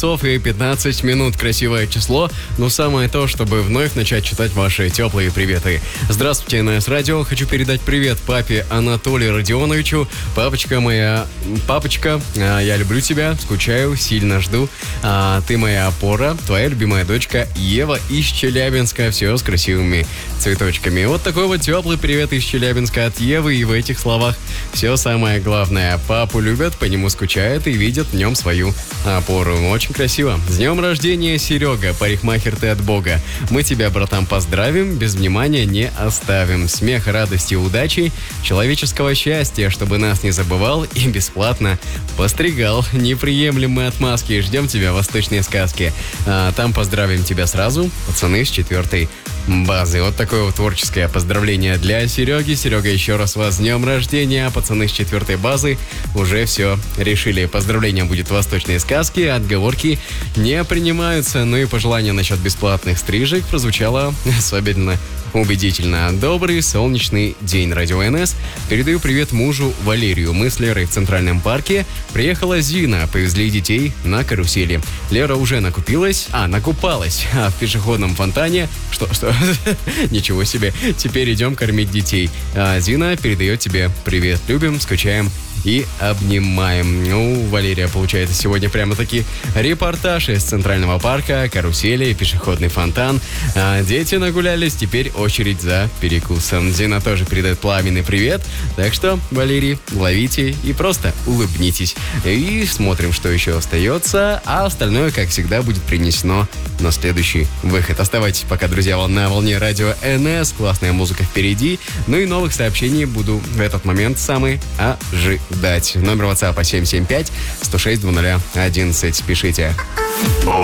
часов и 15 минут. Красивое число, но самое то, чтобы вновь начать читать ваши теплые приветы. Здравствуйте, НС Радио. Хочу передать привет папе Анатолию Родионовичу. Папочка, я люблю тебя, скучаю, сильно жду. Ты моя опора, твоя любимая дочка Ева из Челябинска. Все с красивыми цветочками. Вот такой вот теплый привет из Челябинска от Евы. И в этих словах все самое главное. Папу любят, по нему скучают и видят в нем свою опору. Очень красиво. С днем рождения, Серега, парикмахер ты от Бога. Мы тебя, братан, поздравим, без внимания не оставим. Смеха, радости, удачи, человеческого счастья, чтобы нас не забывал и бесплатно постригал. Не приемлем мы отмазки, ждем тебя в восточные сказки. Там поздравим тебя сразу, пацаны с 4-й базы. Вот такое вот творческое поздравление для Сереги. Серега, еще раз вас с днем рождения. Пацаны с 4-й базы уже все решили. Поздравления будет восточные сказки, отговорки не принимаются. Ну и пожелание насчет бесплатных стрижек прозвучало особенно убедительно. Добрый солнечный день, Радио НС. Передаю привет мужу Валерию. Мы с Лерой в Центральном парке. Приехала Зина, повезли детей на карусели. Лера уже накупалась в пешеходном фонтане. Что? Ничего себе. Теперь идем кормить детей. Зина передает тебе привет. Любим, скучаем и обнимаем. Ну, Валерия, получается, сегодня прямо-таки репортаж из Центрального парка, карусели, пешеходный фонтан. Дети нагулялись, теперь очередь за перекусом. Зина тоже передает пламенный привет. Так что, Валерий, ловите и просто улыбнитесь. И смотрим, что еще остается. А остальное, как всегда, будет принесено на следующий выход. Оставайтесь пока, друзья, на волне Радио НС. Классная музыка впереди. Ну и новых сообщений буду в этот момент самый ожидать. Номер WhatsApp 775-106-00-11. Пишите.